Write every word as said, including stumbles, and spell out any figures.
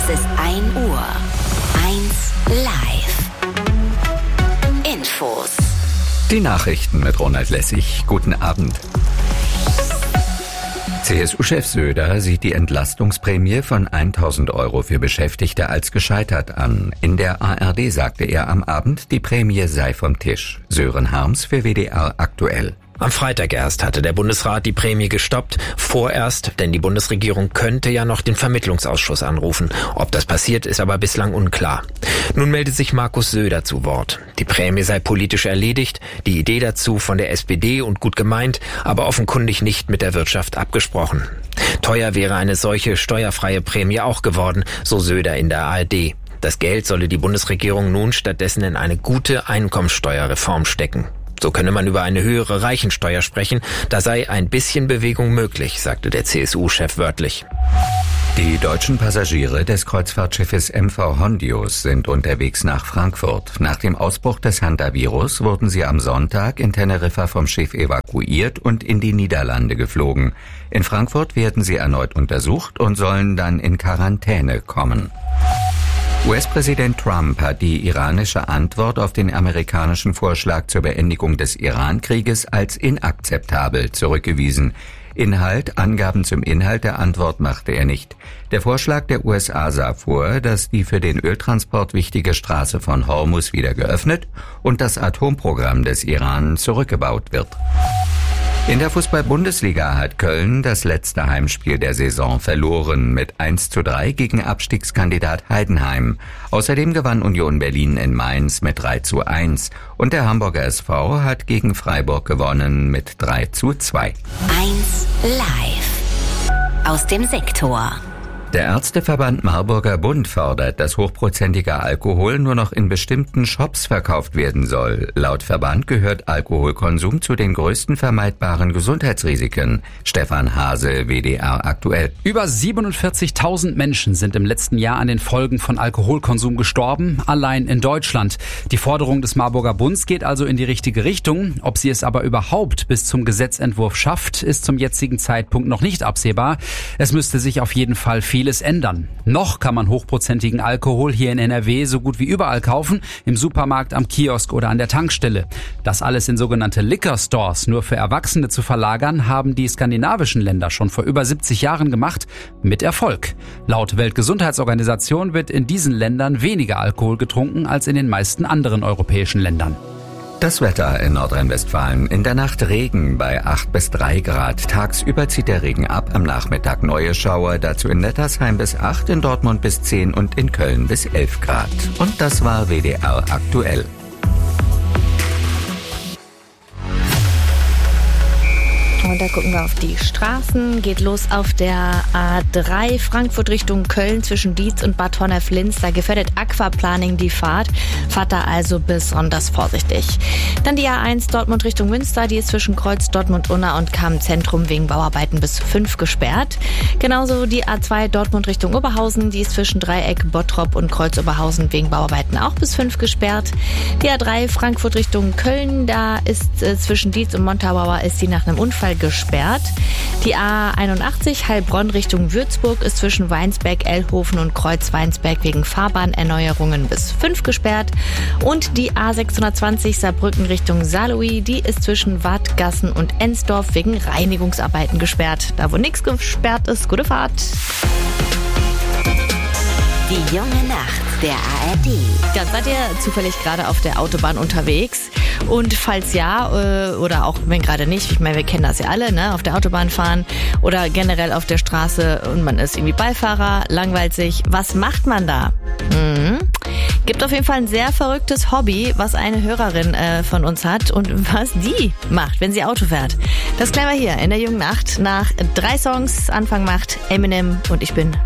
Es ist ein Uhr. eins live. Infos. Die Nachrichten mit Ronald Lessig. Guten Abend. C S U-Chef Söder sieht die Entlastungsprämie von tausend Euro für Beschäftigte als gescheitert an. In der A R D sagte er am Abend, die Prämie sei vom Tisch. Sören Harms für W D R aktuell. Am Freitag erst hatte der Bundesrat die Prämie gestoppt, vorerst, denn die Bundesregierung könnte ja noch den Vermittlungsausschuss anrufen. Ob das passiert, ist aber bislang unklar. Nun meldet sich Markus Söder zu Wort. Die Prämie sei politisch erledigt, die Idee dazu von der S P D und gut gemeint, aber offenkundig nicht mit der Wirtschaft abgesprochen. Teuer wäre eine solche steuerfreie Prämie auch geworden, so Söder in der A R D. Das Geld solle die Bundesregierung nun stattdessen in eine gute Einkommensteuerreform stecken. So könne man über eine höhere Reichensteuer sprechen, da sei ein bisschen Bewegung möglich, sagte der C S U-Chef wörtlich. Die deutschen Passagiere des Kreuzfahrtschiffes M V Hondius sind unterwegs nach Frankfurt. Nach dem Ausbruch des Hantavirus wurden sie am Sonntag in Teneriffa vom Schiff evakuiert und in die Niederlande geflogen. In Frankfurt werden sie erneut untersucht und sollen dann in Quarantäne kommen. U S-Präsident Trump hat die iranische Antwort auf den amerikanischen Vorschlag zur Beendigung des Iran-Krieges als inakzeptabel zurückgewiesen. Inhalt, Angaben zum Inhalt der Antwort machte er nicht. Der Vorschlag der U S A sah vor, dass die für den Öltransport wichtige Straße von Hormuz wieder geöffnet und das Atomprogramm des Iran zurückgebaut wird. In der Fußball-Bundesliga hat Köln das letzte Heimspiel der Saison verloren mit eins zu drei gegen Abstiegskandidat Heidenheim. Außerdem gewann Union Berlin in Mainz mit drei zu eins und der Hamburger S V hat gegen Freiburg gewonnen mit drei zu zwei. eins live. Aus dem Sektor. Der Ärzteverband Marburger Bund fordert, dass hochprozentiger Alkohol nur noch in bestimmten Shops verkauft werden soll. Laut Verband gehört Alkoholkonsum zu den größten vermeidbaren Gesundheitsrisiken. Stefan Hase, W D R aktuell. Über siebenundvierzigtausend Menschen sind im letzten Jahr an den Folgen von Alkoholkonsum gestorben, allein in Deutschland. Die Forderung des Marburger Bunds geht also in die richtige Richtung. Ob sie es aber überhaupt bis zum Gesetzentwurf schafft, ist zum jetzigen Zeitpunkt noch nicht absehbar. Es müsste sich auf jeden Fall viel Vieles ändern. Noch kann man hochprozentigen Alkohol hier in N R W so gut wie überall kaufen, im Supermarkt, am Kiosk oder an der Tankstelle. Das alles in sogenannte Liquor Stores nur für Erwachsene zu verlagern, haben die skandinavischen Länder schon vor über siebzig Jahren gemacht, mit Erfolg. Laut Weltgesundheitsorganisation wird in diesen Ländern weniger Alkohol getrunken als in den meisten anderen europäischen Ländern. Das Wetter in Nordrhein-Westfalen. In der Nacht Regen bei acht bis drei Grad. Tagsüber zieht der Regen ab, am Nachmittag neue Schauer. Dazu in Nettersheim bis acht, in Dortmund bis zehn und in Köln bis elf Grad. Und das war W D R aktuell. Und da gucken wir auf die Straßen. Geht los auf der A drei Frankfurt Richtung Köln zwischen Dietz und Bad Honnef-Linz. Da gefährdet Aquaplaning die Fahrt. Fahrt da also besonders vorsichtig. Dann die A eins Dortmund Richtung Münster. Die ist zwischen Kreuz Dortmund-Unna und Kamm-Zentrum wegen Bauarbeiten bis fünf gesperrt. Genauso die A zwei Dortmund Richtung Oberhausen. Die ist zwischen Dreieck Bottrop und Kreuz Oberhausen wegen Bauarbeiten auch bis fünf gesperrt. Die A drei Frankfurt Richtung Köln. Da ist äh, zwischen Dietz und Montabaur ist sie nach einem Unfall gesperrt. Die A einundachtzig Heilbronn Richtung Würzburg ist zwischen Weinsberg, Ellhofen und Kreuz Weinsberg wegen Fahrbahnerneuerungen bis fünf gesperrt. Und die A sechshundertzwanzig Saarbrücken Richtung Saarlouis, die ist zwischen Wadgassen und Ensdorf wegen Reinigungsarbeiten gesperrt. Da wo nichts gesperrt ist, gute Fahrt. Die junge Nacht der A R D. Ja, seid ihr zufällig gerade auf der Autobahn unterwegs? Und falls ja, äh, oder auch wenn gerade nicht, ich meine, wir kennen das ja alle, ne? Auf der Autobahn fahren oder generell auf der Straße und man ist irgendwie Beifahrer, langweilt sich. Was macht man da? Mhm. Gibt auf jeden Fall ein sehr verrücktes Hobby, was eine Hörerin äh, von uns hat und was die macht, wenn sie Auto fährt. Das klären wir hier in der jungen Nacht nach drei Songs. Anfang macht Eminem und ich bin